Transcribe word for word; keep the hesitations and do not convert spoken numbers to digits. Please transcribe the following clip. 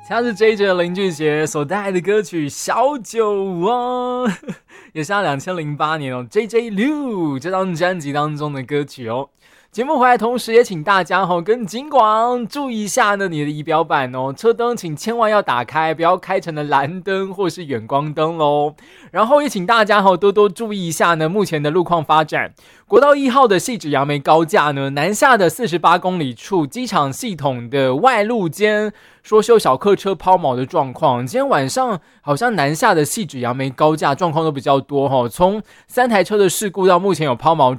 他是 J J 林俊杰所带来的歌曲《小酒窝》，也是他二零零八年哦 J J Liu 这张专辑当中的歌曲哦。节目回来同时也请大家哦跟警广注意一下呢你的仪表板哦，车灯请千万要打开，不要开成了蓝灯或是远光灯咯。然后也请大家哦多多注意一下呢目前的路况发展。国道一号的汐止杨梅高架呢，南下的四十八公里处机场系统的外路间说是有小客车抛锚的状况，今天晚上好像南下的汐止杨梅高架状况都比较多、哦、从三台车的事故到目前有抛锚